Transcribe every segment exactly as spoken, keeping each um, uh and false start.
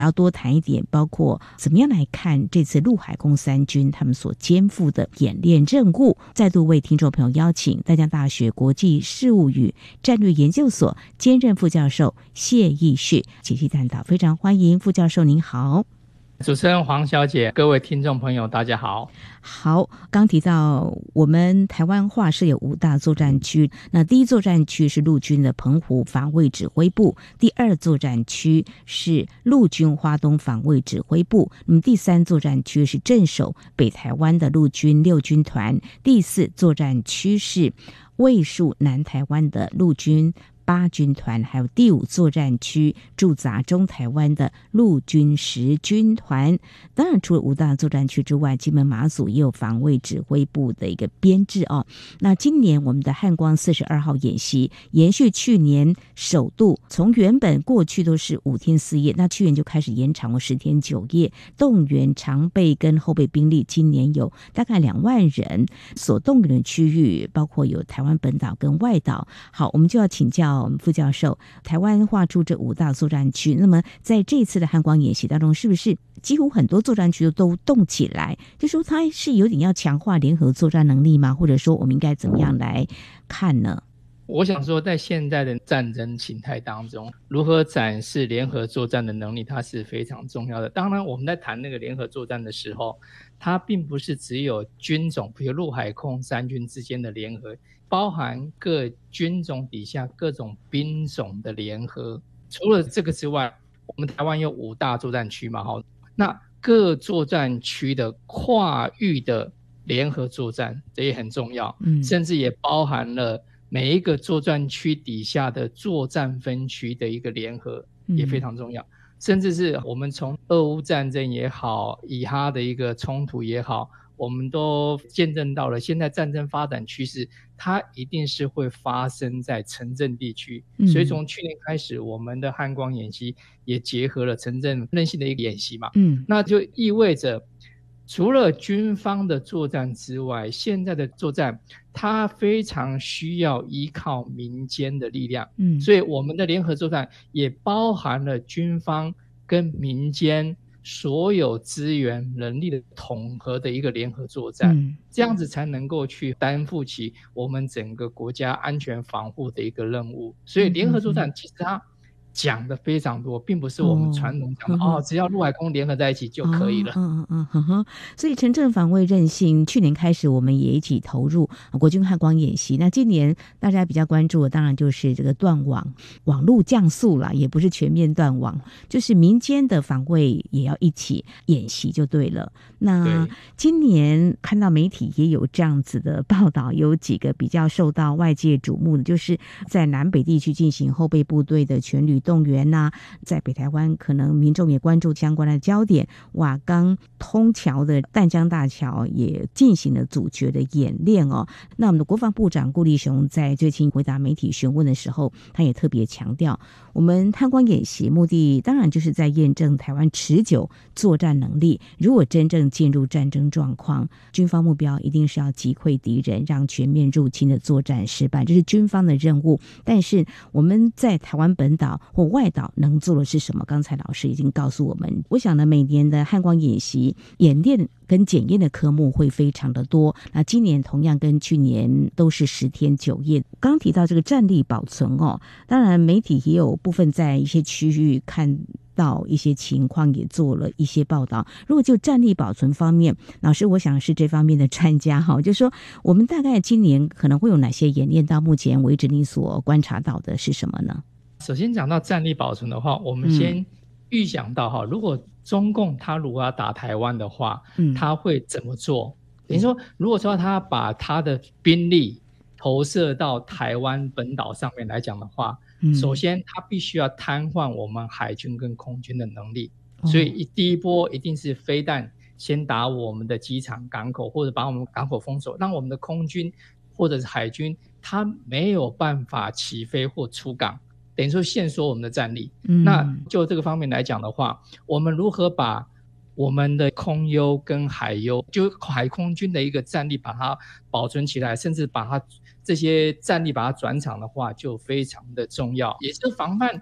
要多谈一点，包括怎么样来看这次陆海空三军他们所肩负的演练任务。再度为听众朋友邀请淡江大学国际事务与战略研究所兼任副教授谢义旭解析探讨，非常欢迎副教授，您好。 主持人黄小姐，各位听众朋友大家好。 好，刚提到我们台湾划设有五大作战区，那第一作战区是陆军的澎湖防卫指挥部，第二作战区是陆军花东防卫指挥部，那么第三作战区是镇守北台湾的陆军六军团，第四作战区是卫戍南台湾的陆军八军团，还有第五作战区驻扎中台湾的陆军十军团。当然除了五大作战区之外，金门马祖也有防卫指挥部的一个编制哦。那今年我们的汉光四十二号演习延续去年首度，从原本过去都是五天四夜，那去年就开始延长了十天九夜，动员常备跟后备兵力，今年有大概两万人，所动员的区域包括有台湾本岛跟外岛。好，我们就要请教我们副教授，台湾划出这五大作战区，那么在这次的汉光演习当中，是不是几乎很多作战区都动起来？就说它是有点要强化联合作战能力吗？或者说我们应该怎么样来看呢？ 我想说，在现在的战争形态当中，如何展示联合作战的能力，它是非常重要的。当然，我们在谈那个联合作战的时候，它并不是只有军种，比如陆海空三军之间的联合，包含各军种底下各种兵种的联合。除了这个之外，我们台湾有五大作战区嘛，那各作战区的跨域的联合作战，这也很重要，嗯，甚至也包含了每一个作战区底下的作战分区的一个联合，也非常重要，嗯，甚至是我们从俄乌战争也好，以哈的一个冲突也好，我们都见证到了现在战争发展趋势，它一定是会发生在城镇地区，嗯，所以从去年开始，我们的汉光演习也结合了城镇韧性的一个演习嘛，嗯，那就意味着除了军方的作战之外，现在的作战它非常需要依靠民间的力量，嗯，所以我们的联合作战也包含了军方跟民间所有资源能力的统合的一个联合作战，嗯，这样子才能够去担负起我们整个国家安全防护的一个任务。所以联合作战其实它讲的非常多，并不是我们传统讲的 哦, 哦，只要陆海空联合在一起就可以了。 嗯嗯嗯嗯。所以城镇防卫韧性，去年开始我们也一起投入国军汉光演习。那今年大家比较关注的，当然就是这个断网，网络降速啦，也不是全面断网，就是民间的防卫也要一起演习就对了。那今年看到媒体也有这样子的报道，有几个比较受到外界瞩目的，就是在南北地区进行后备部队的全旅动员啊，在北台湾可能民众也关注相关的焦点，瓦岗通桥的淡江大桥也进行了阻绝的演练哦。那我们的国防部长顾立雄在最近回答媒体询问的时候，他也特别强调，我们汉光演习目的当然就是在验证台湾持久作战能力，如果真正进入战争状况，军方目标一定是要击溃敌人，让全面入侵的作战失败，这是军方的任务。但是我们在台湾本岛或外岛能做的是什么？刚才老师已经告诉我们，我想呢，每年的汉光演习演练跟检验的科目会非常的多，那今年同样跟去年都是十天九夜。刚提到这个战力保存哦，当然媒体也有部分在一些区域看到一些情况，也做了一些报道。如果就战力保存方面，老师我想是这方面的专家哈，就是说我们大概今年可能会有哪些演练，到目前为止你所观察到的是什么呢？ 首先讲到战力保存的话，我们先预想到哈、嗯，如果中共他如果要打台湾的话，嗯，他会怎么做？等于说，如果说他把他的兵力投射到台湾本岛上面来讲的话，嗯，首先他必须要瘫痪我们海军跟空军的能力，哦，所以第一波一定是飞弹先打我们的机场、港口，或者把我们港口封锁，让我们的空军或者是海军他没有办法起飞或出港。等于说限缩我们的战力，嗯，那就这个方面来讲的话，我们如何把我们的空优跟海优，就海空军的一个战力把它保存起来，甚至把它这些战力把它转场的话，就非常的重要，也是防范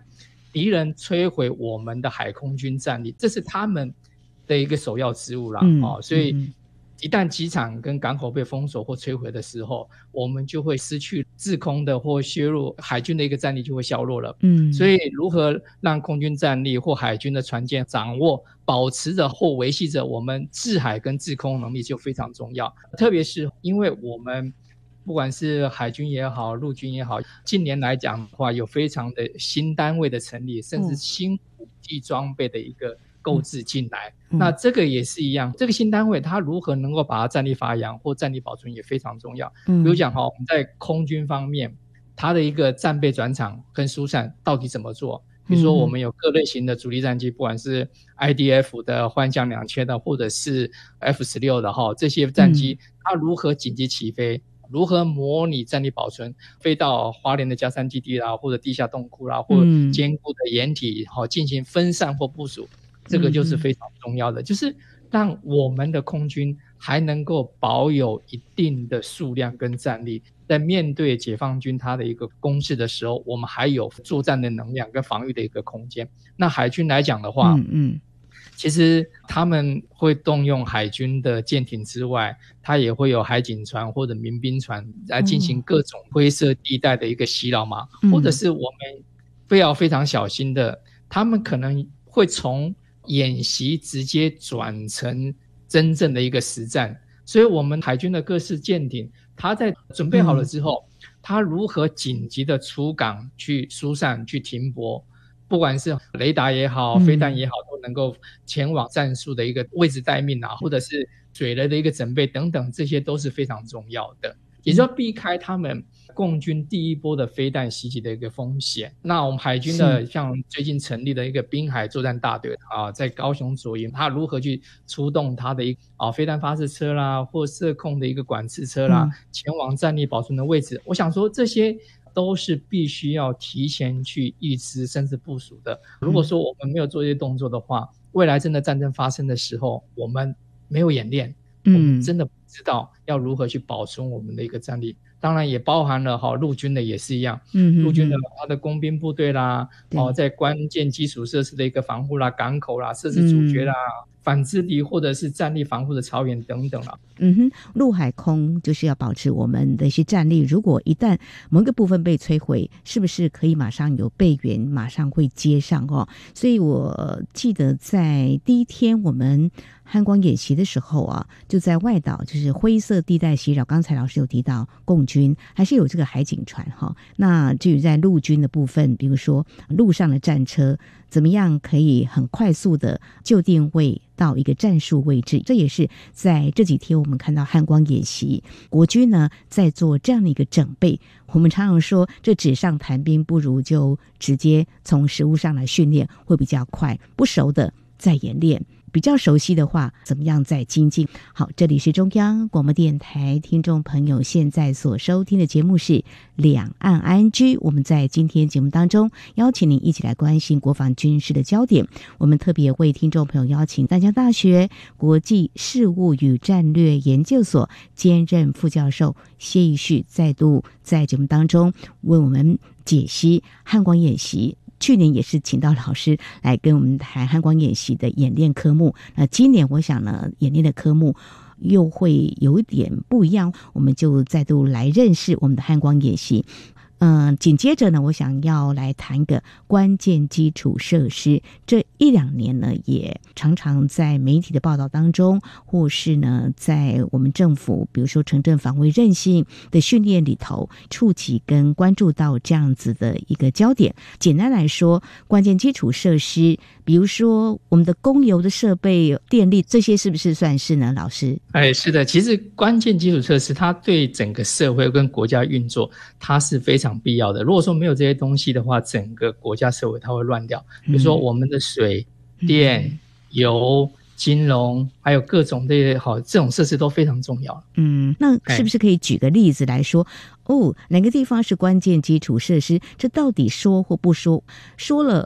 敌人摧毁我们的海空军战力，这是他们的一个首要之务啦、 嗯哦、所以嗯一旦机场跟港口被封锁或摧毁的时候，我们就会失去制空的或削弱海军的一个战力就会削弱了。 嗯， 所以如何让空军战力或海军的船舰掌握、保持着或维系着我们制海跟制空能力就非常重要。特别是因为我们不管是海军也好、陆军也好，近年来讲的话，有非常的新单位的成立，甚至新武器装备的一个购置进来、嗯、那这个也是一样，这个新单位它如何能够把它战力发扬或战力保存也非常重要。比如讲我们在空军方面，它的一个战备转场跟疏散到底怎么做，比如说我们有各类型的主力战机，不管是 I D F 的幻象两千的或者是 F 十六 的这些战机它如何紧急起飞，如何模拟战力保存，飞到花莲的佳山基地啦，或者地下洞窟啦，或者坚固的掩体进行分散或部署，这个就是非常重要的，就是让我们的空军还能够保有一定的数量跟战力，在面对解放军它的一个攻势的时候，我们还有作战的能量跟防御的一个空间。那海军来讲的话，嗯嗯，其实他们会动用海军的舰艇之外，它也会有海警船或者民兵船来进行各种灰色地带的一个袭扰嘛、嗯、或者是我们非要非常小心的，他们可能会从演习直接转成真正的一个实战。所以我们海军的各式舰艇，它在准备好了之后、嗯、它如何紧急的出港去疏散去停泊，不管是雷达也好飞弹也好、嗯、都能够前往战术的一个位置待命啊，或者是水雷的一个准备等等，这些都是非常重要的，也就是避开他们共军第一波的飞弹袭击的一个风险。那我们海军的像最近成立的一个滨海作战大队啊，在高雄左营，它如何去出动它的一个啊飞弹发射车啦，或射控的一个管制车啦、嗯、前往战力保存的位置，我想说这些都是必须要提前去预知甚至部署的。如果说我们没有做这些动作的话，未来真的战争发生的时候，我们没有演练，我们真的不知道要如何去保存我们的一个战力。当然也包含了哈陆军的也是一样，嗯，陆军的它的工兵部队啦，哦，在关键基础设施的一个防护啦、港口啦、设施阻绝啦、嗯、反制敌或者是战力防护的草原等等啦。 嗯哼，陆海空就是要保持我们的一些战力，如果一旦某一个部分被摧毁，是不是可以马上有备援，马上会接上哦？所以我记得在第一天我们汉光演习的时候啊，就在外岛就是灰色地带袭扰，刚才老师有提到共军还是有这个海警船哈。那至于在陆军的部分，比如说陆上的战车怎么样可以很快速的就定位到一个战术位置，这也是在这几天我们看到汉光演习国军呢在做这样的一个整备。我们常常说这纸上谈兵不如就直接从实务上来训练会比较快，不熟的再演练，比较熟悉的话怎么样再精进。好，这里是中央广播电台，听众朋友现在所收听的节目是两岸 I N G。 我们在今天节目当中邀请您一起来关心国防军事的焦点，我们特别为听众朋友邀请淡江大学国际事务与战略研究所兼任副教授谢义旭再度在节目当中为我们解析汉光演习。去年也是请到老师来跟我们谈汉光演习的演练科目，那今年我想呢演练的科目又会有一点不一样，我们就再度来认识我们的汉光演习。嗯，紧接着呢，我想要来谈一个关键基础设施。这一两年呢，也常常在媒体的报道当中，或是呢，在我们政府，比如说城镇防卫韧性的训练里头，触及跟关注到这样子的一个焦点。简单来说，关键基础设施，比如说我们的供油的设备、电力，这些是不是算是呢？老师？ 哎，是的，其实关键基础设施，它对整个社会跟国家运作，它是非常必要的。如果说没有这些东西的话，整个国家社会它会乱掉。比如说我们的水、嗯、电、油、金融，还有各种的好这种设施都非常重要。 嗯，那是不是可以举个例子来说？哦，哪个地方是关键基础设施？这到底说或不说？说了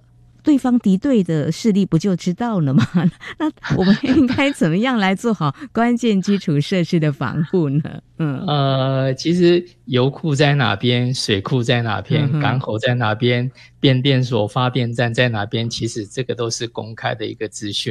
对方敌对的势力不就知道了吗？那我们应该怎么样来做好关键基础设施的防护呢？嗯， 呃，其实油库在哪边，水库在哪边， 嗯港口在哪边，变电所、发电站在哪边，其实这个都是公开的一个资讯。